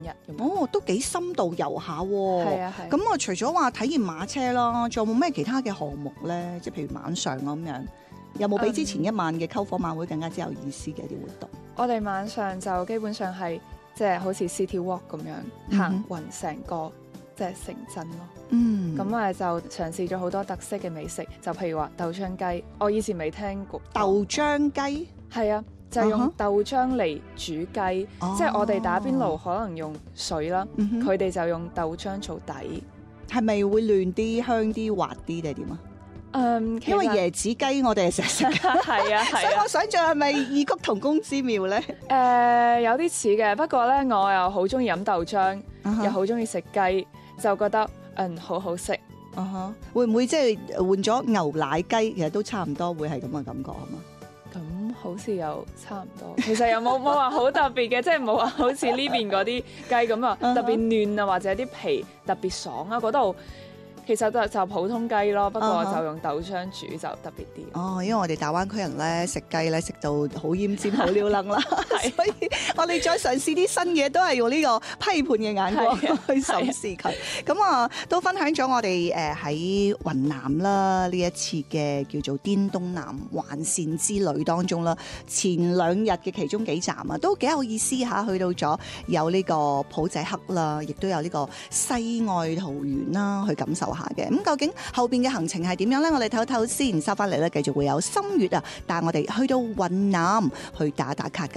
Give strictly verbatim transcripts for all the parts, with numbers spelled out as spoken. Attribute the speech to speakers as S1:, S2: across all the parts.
S1: 日咁。
S2: 哦，都幾深度遊下喎。
S1: 係啊係。
S2: 咁啊，除咗話體驗馬車啦，仲有冇咩其他嘅項目咧？即係譬如晚上咁樣，有冇比之前一晚嘅篝火晚會更加之有意思嘅一啲活動？
S1: 我哋晚上就基本上係即係好似 City Walk 咁樣行勻成個即係城鎮咯。
S2: 嗯，
S1: 咁啊就嘗試咗好多特色嘅美食，就譬如話豆漿雞，我以前未聽過。
S2: 豆漿雞
S1: 係啊，就用豆漿嚟煮雞，
S2: 哦
S1: 即係我哋打邊爐可能用水啦，
S2: 嗯哼
S1: 佢哋就用豆漿做底。
S2: 係咪會嫩啲、香啲、滑啲定係點啊？
S1: 嗯，其實
S2: 因為椰子雞我哋係成日食嘅，
S1: 係啊係啊
S2: 所以我，想象係咪異曲同工之妙咧？
S1: 誒有啲似嘅，不過咧我又好中意飲豆漿，
S2: 啊哈
S1: 又好中意食雞，就覺得嗯好好食。
S2: 啊哈，會唔會即係換咗牛奶雞？其實都差唔多，會係咁嘅感覺啊嘛。
S1: 咁好似又差唔多，其實又冇冇話好特別嘅，即係冇話好似呢邊嗰啲雞咁啊，特別嫩啊，或者啲皮特別爽啊，嗰度其實就就普通雞咯，不過就用豆漿煮就特別啲。
S2: 哦，因為我哋大灣區人咧食雞咧食到好奄尖、好撩楞啦，所以我哋再嘗試啲新嘢，都係用呢個批判嘅眼光去審視佢。咁啊，都分享咗我哋誒喺雲南啦呢一次嘅叫做滇東南環線之旅當中啦，前兩日嘅其中幾站啊，都幾有意思嚇。去到咗有呢個普濟克啦，亦都有呢個西愛桃園啦，去感受下嘅。咁究竟後邊嘅行程係點樣呢？我哋唞唞先，收翻嚟咧，繼續會有心月啊，帶我哋去到雲南去打打卡噶。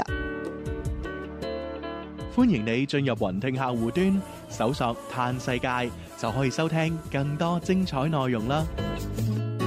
S3: 歡迎你進入雲聽客戶端，搜索嘆世界就可以收聽更多精彩內容啦。